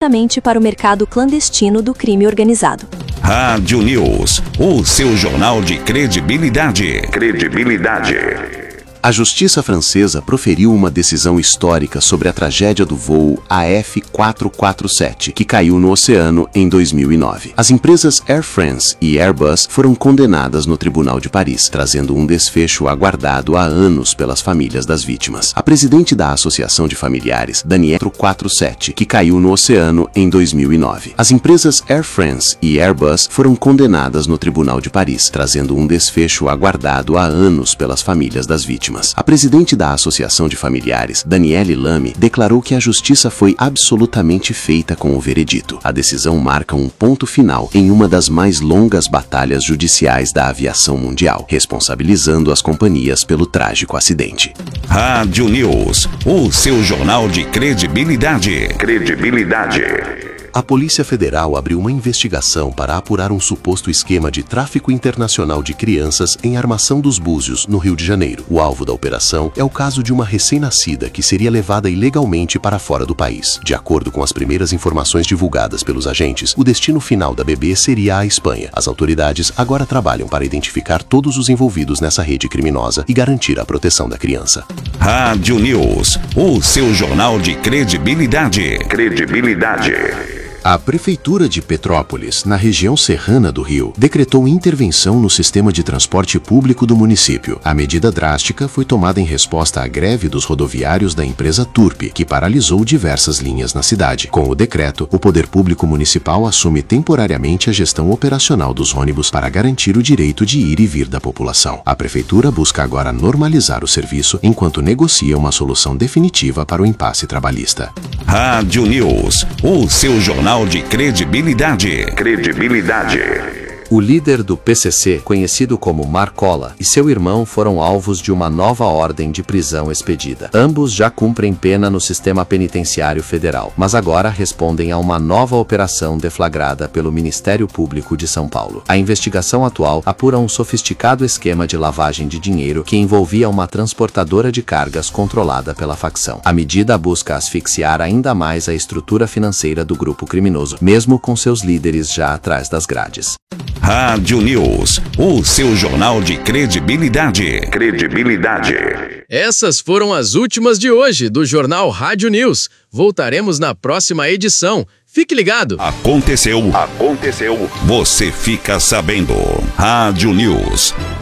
diretamente para o mercado clandestino do crime organizado. Rádio News, o seu jornal de credibilidade. A justiça francesa proferiu uma decisão histórica sobre a tragédia do voo AF447, que caiu no oceano em 2009. As empresas Air France e Airbus foram condenadas no Tribunal de Paris, trazendo um desfecho aguardado há anos pelas famílias das vítimas. A presidente da Associação de Familiares, Danielle 447, que caiu no oceano em 2009. As empresas Air France e Airbus foram condenadas no Tribunal de Paris, trazendo um desfecho aguardado há anos pelas famílias das vítimas. A presidente da Associação de Familiares, Danielle Lamy, declarou que a justiça foi absolutamente feita com o veredito. A decisão marca um ponto final em uma das mais longas batalhas judiciais da aviação mundial, responsabilizando as companhias pelo trágico acidente. Rádio News, o seu jornal de credibilidade. A Polícia Federal abriu uma investigação para apurar um suposto esquema de tráfico internacional de crianças em Armação dos Búzios, no Rio de Janeiro. O alvo da operação é o caso de uma recém-nascida que seria levada ilegalmente para fora do país. De acordo com as primeiras informações divulgadas pelos agentes, o destino final da bebê seria a Espanha. As autoridades agora trabalham para identificar todos os envolvidos nessa rede criminosa e garantir a proteção da criança. Rádio News, o seu jornal de credibilidade. A Prefeitura de Petrópolis, na região serrana do Rio, decretou intervenção no sistema de transporte público do município. A medida drástica foi tomada em resposta à greve dos rodoviários da empresa Turp, que paralisou diversas linhas na cidade. Com o decreto, o Poder Público Municipal assume temporariamente a gestão operacional dos ônibus para garantir o direito de ir e vir da população. A Prefeitura busca agora normalizar o serviço enquanto negocia uma solução definitiva para o impasse trabalhista. Rádio News, o seu jornal de credibilidade. O líder do PCC, conhecido como Marcola, e seu irmão foram alvos de uma nova ordem de prisão expedida. Ambos já cumprem pena no sistema penitenciário federal, mas agora respondem a uma nova operação deflagrada pelo Ministério Público de São Paulo. A investigação atual apura um sofisticado esquema de lavagem de dinheiro que envolvia uma transportadora de cargas controlada pela facção. A medida busca asfixiar ainda mais a estrutura financeira do grupo criminoso, mesmo com seus líderes já atrás das grades. Rádio News, o seu jornal de credibilidade. Essas foram as últimas de hoje do Jornal Rádio News. Voltaremos na próxima edição. Fique ligado. Aconteceu. Você fica sabendo. Rádio News.